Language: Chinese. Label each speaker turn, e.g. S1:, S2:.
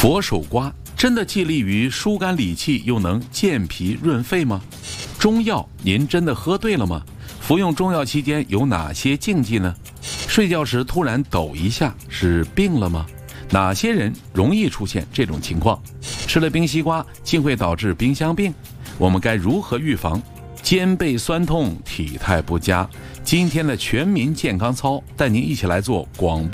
S1: 佛手瓜真的既利于疏肝理气，又能健脾润肺吗？中药您真的喝对了吗？服用中药期间有哪些禁忌呢？睡觉时突然抖一下是病了吗？哪些人容易出现这种情况？吃了冰西瓜竟会导致冰箱病，我们该如何预防？肩背酸痛，体态不佳，今天的全民健康操带您一起来做广播